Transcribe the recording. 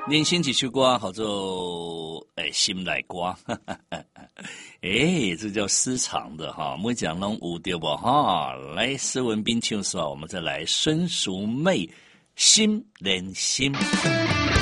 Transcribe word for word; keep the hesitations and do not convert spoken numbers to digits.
人生一首歌叫做诶心内歌，诶，这叫私藏的哈，每讲拢有对不哈？来，施文斌唱首，我们再来孙淑妹心连心。